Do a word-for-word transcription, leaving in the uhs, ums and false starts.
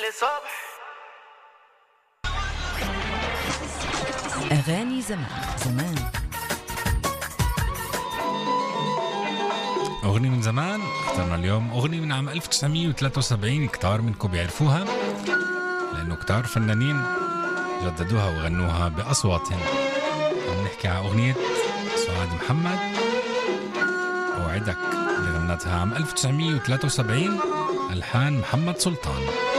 صبح. أغاني زمان زمان أغنية من زمان. اخترنا اليوم أغنية من عام ألف وتسعمية وثلاثة وسبعين. كتار منكم بيعرفوها لأنه كتار فنانين جددوها وغنوها بأصواتهم. عم نحكي على أغنية سعاد محمد أوعدك اللي غنتها عام ألف وتسعمية وثلاثة وسبعين، ألحان محمد سلطان.